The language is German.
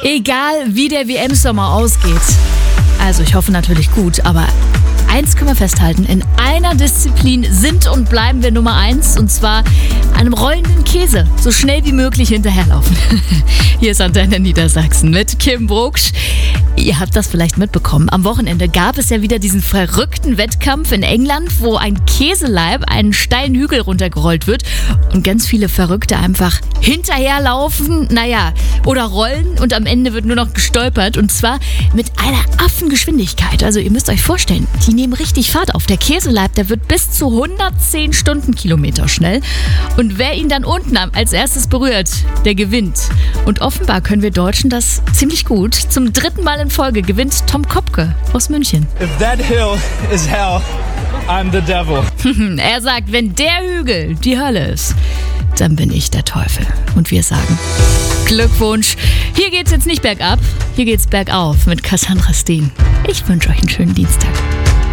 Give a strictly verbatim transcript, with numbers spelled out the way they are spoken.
Egal wie der W M-Sommer ausgeht. Also ich hoffe natürlich gut, aber eins können wir festhalten, in einer Disziplin sind und bleiben wir Nummer eins, und zwar einem rollenden Käse. So schnell wie möglich hinterherlaufen. Hier ist Antenne Niedersachsen mit Kim Brugsch. Ihr habt das vielleicht mitbekommen. Am Wochenende gab es ja wieder diesen verrückten Wettkampf in England, wo ein Käseleib einen steilen Hügel runtergerollt wird und ganz viele Verrückte einfach hinterherlaufen, naja, oder rollen, und am Ende wird nur noch gestolpert, und zwar mit einer Affengeschwindigkeit. Also ihr müsst euch vorstellen, die nehmen richtig Fahrt auf. Der Käseleib, der wird bis zu hundertzehn Stundenkilometer schnell, und wer ihn dann unten als erstes berührt, der gewinnt. Und offenbar können wir Deutschen das ziemlich gut. Zum dritten Mal in Folge gewinnt Tom Kopke aus München. If that hill is hell, I'm the devil. Er sagt, wenn der Hügel die Hölle ist, dann bin ich der Teufel. Und wir sagen Glückwunsch. Hier geht's jetzt nicht bergab, hier geht's bergauf mit Cassandra Steen. Ich wünsche euch einen schönen Dienstag.